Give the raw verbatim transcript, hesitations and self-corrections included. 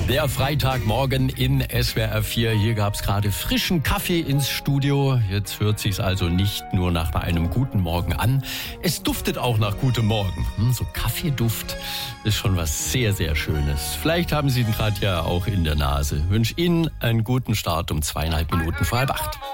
Der Freitagmorgen in S W R vier. Hier gab es gerade frischen Kaffee ins Studio. Jetzt hört sich's also nicht nur nach einem guten Morgen an. Es duftet auch nach gutem Morgen. Hm, so Kaffeeduft ist schon was sehr, sehr Schönes. Vielleicht haben Sie ihn gerade ja auch in der Nase. Ich wünsche Ihnen einen guten Start um zweieinhalb Minuten vor halb acht.